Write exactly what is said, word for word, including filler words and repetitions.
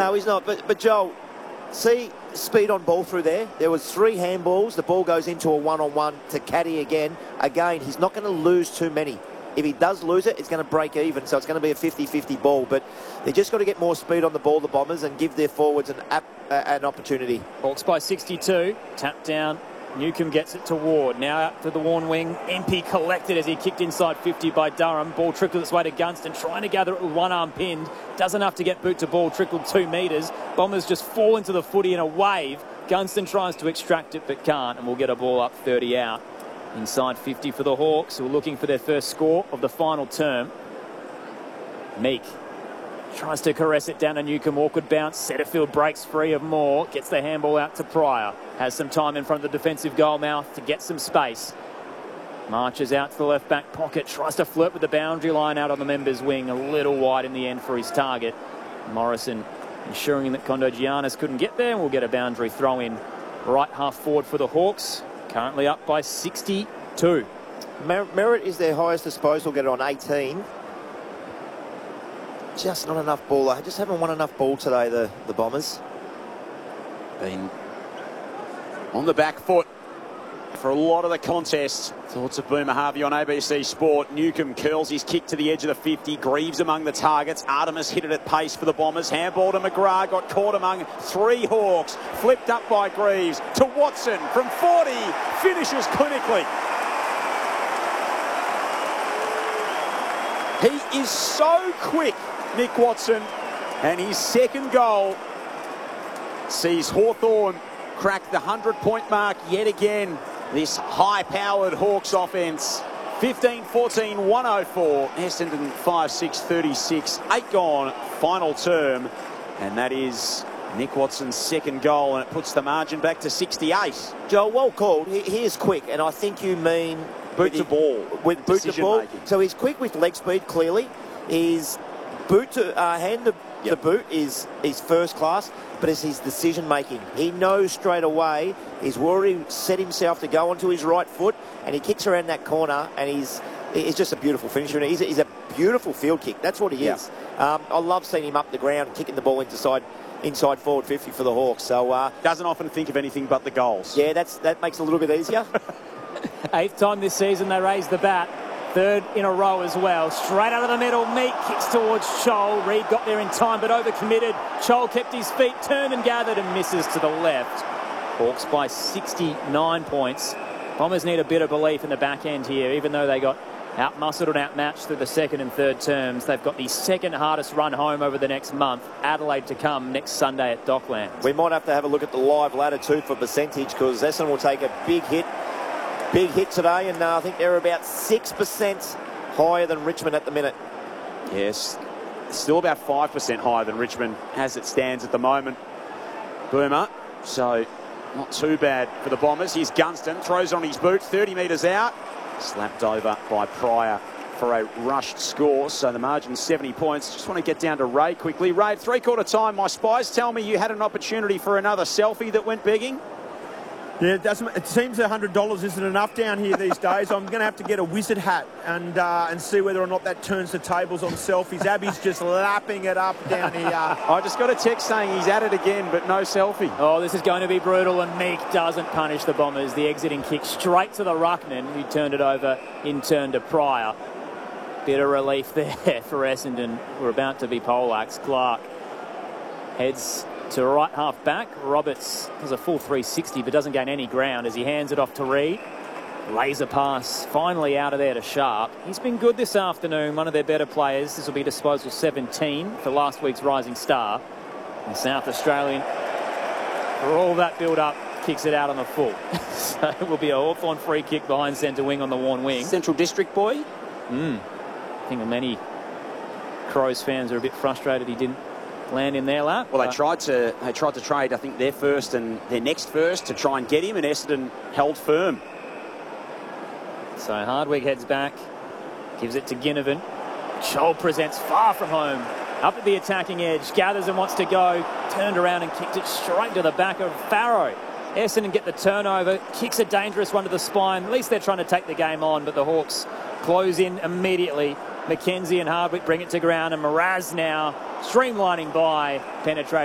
No, he's not. But, but Joel, see, speed on ball through there. There was three handballs. The ball goes into a one-on-one to Caddy again. Again, he's not going to lose too many. If he does lose it, it's going to break even, so it's going to be a fifty fifty ball. But they just got to get more speed on the ball, the Bombers, and give their forwards an, ap uh, an opportunity. Hawks by sixty-two. Tap down. Newcombe gets it to Ward. Now out to the Warn wing. M P collected as he kicked inside fifty by Durham. Ball trickled its way to Gunston, trying to gather it with one arm pinned. Does enough to get boot to ball, trickled two metres. Bombers just fall into the footy in a wave. Gunston tries to extract it but can't, and we'll get a ball up thirty out. Inside fifty for the Hawks, who are looking for their first score of the final term. Meek tries to caress it down to Newcombe. Awkward bounce. Setterfield breaks free of Moore. Gets the handball out to Pryor. Has some time in front of the defensive goal mouth to get some space. Marches out to the left back pocket. Tries to flirt with the boundary line out on the members' wing. A little wide in the end for his target. Morrison ensuring that Kondogiannis couldn't get there. And we'll get a boundary throw in right half forward for the Hawks. Currently up by sixty-two. Mer Merritt is their highest disposal, get it on eighteen. Just not enough ball. I just haven't won enough ball today, the, the Bombers. Been on the back foot for a lot of the contest. Thoughts of Boomer Harvey on A B C Sport. Newcombe curls his kick to the edge of the fifty. Greaves among the targets. Artemis hit it at pace for the Bombers. Handball to McGrath. Got caught among three Hawks. Flipped up by Greaves to Watson from forty. Finishes clinically. He is so quick, Nick Watson. And his second goal sees Hawthorn crack the hundred-point mark yet again. This high-powered Hawks offence. fifteen fourteen, one oh four. Essendon five six thirty-six. Eight gone, final term. And that is Nick Watson's second goal, and it puts the margin back to sixty-eight. Joel, well called. He, he is quick, and I think you mean... Boot to ball. With boot to ball. So he's quick with leg speed, clearly. His boot to uh, hand to Yep. the boot is, is first class, but it's his decision making. He knows straight away. He's already set himself to go onto his right foot, and he kicks around that corner, and he's he's just a beautiful finisher. He's a, he's a beautiful field kick. That's what he Yep. is. Um, I love seeing him up the ground, kicking the ball inside inside forward fifty for the Hawks. So uh, doesn't often think of anything but the goals. Yeah, that's that makes it a little bit easier. Eighth time this season they raised the bat. Third in a row as well. Straight out of the middle. Meek kicks towards Chol. Reed got there in time but overcommitted. Chol kept his feet, turned and gathered and misses to the left. Hawks by sixty-nine points. Bombers need a bit of belief in the back end here, even though they got outmuscled and outmatched through the second and third terms. They've got the second hardest run home over the next month. Adelaide to come next Sunday at Docklands. We might have to have a look at the live ladder too for percentage, because Essendon will take a big hit. Big hit today, and uh, I think they're about six percent higher than Richmond at the minute. Yes, still about five percent higher than Richmond as it stands at the moment. Boomer, so not too bad for the Bombers. Here's Gunston, throws on his boot, thirty metres out. Slapped over by Pryor for a rushed score, so the margin's seventy points. Just want to get down to Ray quickly. Ray, three-quarter time, my spies tell me you had an opportunity for another selfie that went begging. Yeah, it, doesn't, it seems one hundred dollars isn't enough down here these days. I'm going to have to get a wizard hat and uh, and see whether or not that turns the tables on selfies. Abby's just lapping it up down here. I just got a text saying he's at it again, but no selfie. Oh, this is going to be brutal, and Meek doesn't punish the Bombers. The exiting kick straight to the ruckman, who turned it over in turn to Pryor. Bit of relief there for Essendon. We're about to be poleaxed. Clark heads to right half back. Roberts does a full three sixty but doesn't gain any ground as he hands it off to Reed. Laser pass finally out of there to Sharp. He's been good this afternoon, one of their better players. This will be disposal seventeen for last week's Rising Star. And South Australian, for all that build-up, kicks it out on the full. So it will be a Hawthorn free kick behind centre wing on the Warn wing. Central District boy? Mm. I think many Crows fans are a bit frustrated he didn't land in their lap. Well, they tried to they tried to trade, I think, their first and their next first to try and get him, and Essendon held firm. So Hardwick heads back, gives it to Ginnivan. Chol presents far from home. Up at the attacking edge, gathers and wants to go. Turned around and kicked it straight to the back of Farrow. Essendon get the turnover, kicks a dangerous one to the spine. At least they're trying to take the game on, but the Hawks close in immediately. McKenzie and Hardwick bring it to ground, and Mraz now streamlining by, penetrating